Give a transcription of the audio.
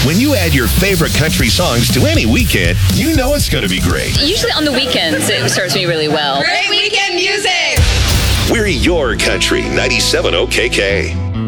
When you add your favorite country songs to any weekend, you know it's going to be great. Usually on the weekends, it serves me really well. Great weekend music! We're your country 97 OKK.